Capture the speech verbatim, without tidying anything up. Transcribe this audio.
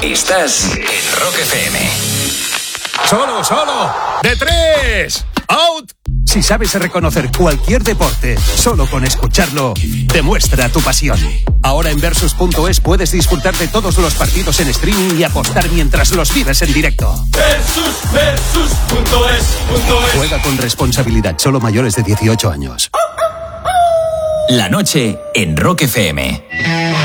Estás en Rock F M. ¡Solo, solo! ¡De tres! ¡Out! Si sabes reconocer cualquier deporte, solo con escucharlo, demuestra tu pasión. Ahora en Versus punto es puedes disfrutar de todos los partidos en streaming y apostar mientras los vives en directo. Versus, Versus punto es, punto es. Juega con responsabilidad, solo mayores de dieciocho años. La noche en Rock F M.